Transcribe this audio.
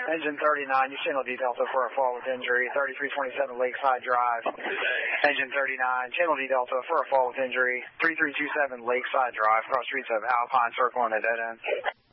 Engine 39, you channel D Delta for a fall with injury, 3327 Lakeside Drive. Engine 39, channel D Delta for a fall with injury, 3327 Lakeside Drive, cross streets of Alpine Circle and a dead end.